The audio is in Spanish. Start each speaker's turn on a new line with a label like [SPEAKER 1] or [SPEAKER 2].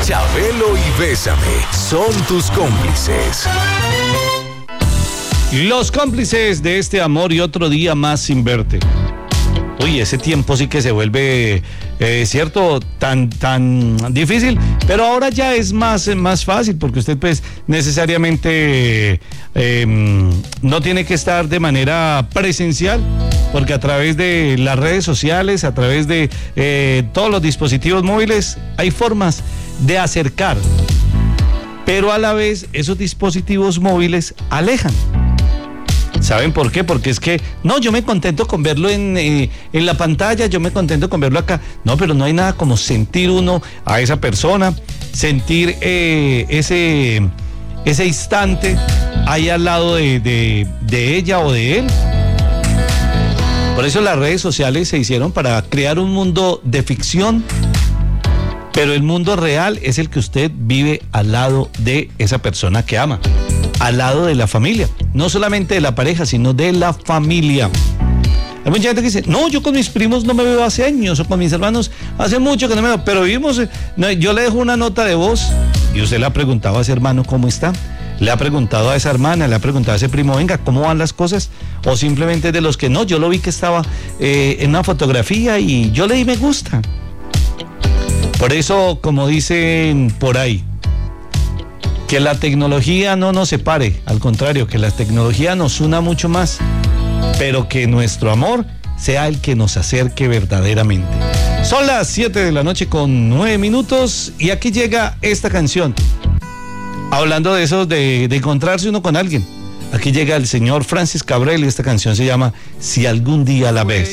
[SPEAKER 1] Chabelo y Bésame son tus cómplices.
[SPEAKER 2] Los cómplices de este amor y otro día más sin verte. Uy, ese tiempo sí que se vuelve, cierto, tan difícil, pero ahora ya es más fácil, porque usted pues necesariamente no tiene que estar de manera presencial, porque a través de las redes sociales, a través de todos los dispositivos móviles, hay formas de acercar, pero a la vez esos dispositivos móviles alejan. ¿Saben por qué? Porque es que, no, yo me contento con verlo en la pantalla, yo me contento con verlo acá. No, pero no hay nada como sentir uno a esa persona, sentir ese instante ahí al lado de ella o de él. Por eso las redes sociales se hicieron para crear un mundo de ficción, pero el mundo real es el que usted vive al lado de esa persona que ama, al lado de la familia, no solamente de la pareja, sino de la familia. Hay mucha gente que dice, no, yo con mis primos no me veo hace años, o con mis hermanos hace mucho que no me veo, pero vivimos, no, yo le dejo una nota de voz, y usted le ha preguntado a ese hermano cómo está, le ha preguntado a esa hermana, le ha preguntado a ese primo, venga, ¿cómo van las cosas? O simplemente de los que no, yo lo vi que estaba en una fotografía y yo le di me gusta. Por eso, como dicen por ahí, que la tecnología no nos separe, al contrario, que la tecnología nos una mucho más, pero que nuestro amor sea el que nos acerque verdaderamente. Son las 7 de la noche con 9 minutos y aquí llega esta canción. Hablando de eso, de encontrarse uno con alguien. Aquí llega el señor Francis Cabrel y esta canción se llama Si algún día la ves.